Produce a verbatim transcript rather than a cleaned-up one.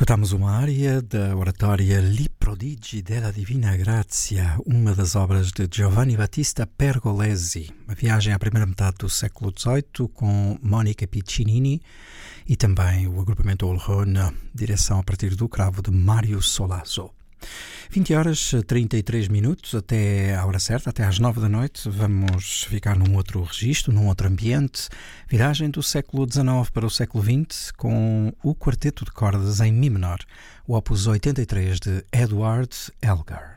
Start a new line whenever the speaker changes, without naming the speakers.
Escutamos uma área da oratória Li Prodigi della Divina Grazia, uma das obras de Giovanni Battista Pergolesi, uma viagem à primeira metade do século dezoito com Monica Piccinini e também o agrupamento Olhone, direção a partir do cravo de Mário Solarzo. vinte horas e trinta e três minutos até a hora certa, até às nove da noite. Vamos ficar num outro registro, num outro ambiente. Viragem do século dezanove para o século vinte com o quarteto de cordas em Mi menor, o opus oitenta e três de Edward Elgar.